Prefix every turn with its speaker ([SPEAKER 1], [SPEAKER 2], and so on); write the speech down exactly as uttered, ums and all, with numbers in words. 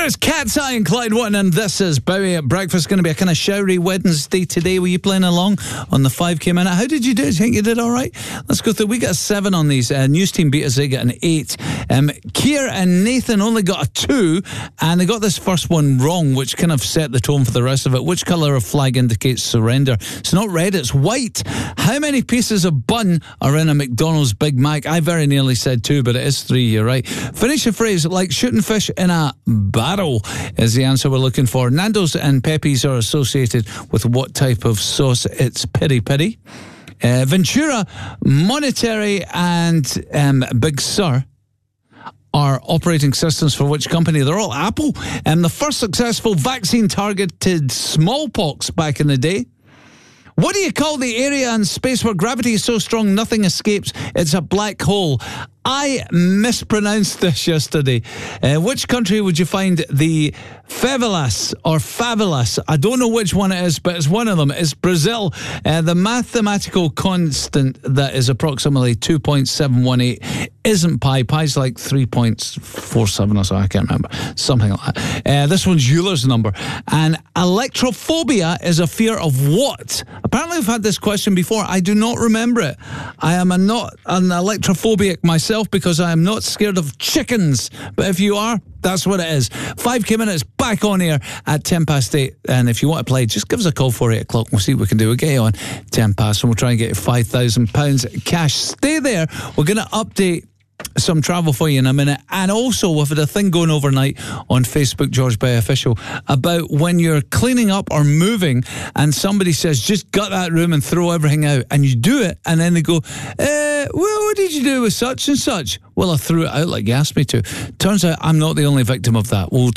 [SPEAKER 1] There's Cat's Eye and Clyde One, and this is Bowie at Breakfast. Going to be a kind of showery Wednesday today. Were you playing along on the five K minute? How did you do? Do you think you did all right? Let's go through. We got a seven on these. Uh, News Team beat us. They got an eight. Um, Keir and Nathan only got a two, and they got this first one wrong, which kind of set the tone for the rest of it. Which colour of flag indicates surrender? It's not red, it's white. How many pieces of bun are in a McDonald's Big Mac? I very nearly said two, but it is three. You're right. Finish a phrase like shooting fish in a barrel is the answer we're looking for. Nando's and Pepe's are associated with what type of sauce? It's piri piri. Uh, Ventura, Monetary and um, Big Sur are operating systems for which company? They're all Apple. And the first successful vaccine targeted smallpox back in the day. What do you call the area in space where gravity is so strong nothing escapes? It's a black hole. I mispronounced this yesterday. Uh, which country would you find the favelas or fabulous? I don't know which one it is, but it's one of them. It's Brazil. Uh, the mathematical constant that is approximately two point seven one eight isn't pi. Pi's like three point four seven or so. I can't remember. Something like that. Uh, this one's Euler's number. And electrophobia is a fear of what? Apparently I've had this question before. I do not remember it. I am a not an electrophobic myself, because I am not scared of chickens. But if you are, that's what it is. five K minutes back on air at ten past eight. And if you want to play, just give us a call for eight o'clock. We'll see what we can do. We'll get you on ten past and we'll try and get you five thousand pounds cash. Stay there. We're going to update some travel for you in a minute, and also we've had a thing going overnight on Facebook, George Bay Official, about when you're cleaning up or moving and somebody says just gut that room and throw everything out, and you do it and then they go, uh, well, what did you do with such and such? Well, I threw it out like you asked me to. Turns out I'm not the only victim of that. We'll